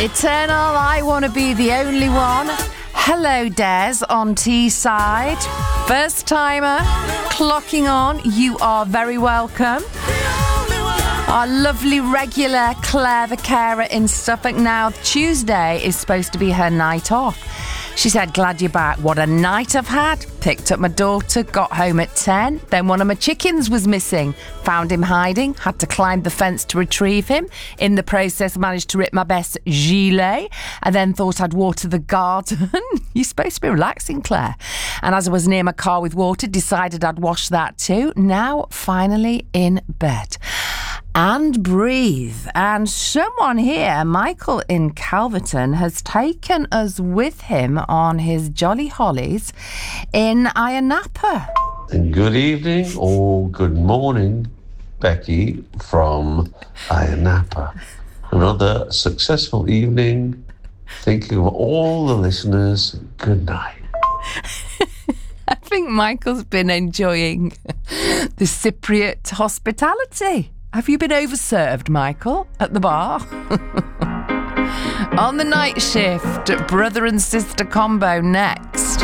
Eternal, I want to be the only one. Hello, Des on Teesside. First timer, clocking on. You are very welcome. Our lovely regular Claire the carer in Suffolk. Now, Tuesday is supposed to be her night off. She said, glad you're back. What a night I've had. Picked up my daughter, got home at 10. Then one of my chickens was missing. Found him hiding. Had to climb the fence to retrieve him. In the process, managed to rip my best gilet. And then thought I'd water the garden. You're supposed to be relaxing, Claire. And as I was near my car with water, decided I'd wash that too. Now, finally in bed. And breathe. And someone here, Michael in Calverton, has taken us with him on his Jolly Hollies in Ayia Napa. Good evening or good morning, Becky from Ayia Napa. Another successful evening. Thinking of all the listeners, good night. I think Michael's been enjoying the Cypriot hospitality. Have you been overserved, Michael, at the bar? On the night shift, brother and sister combo next.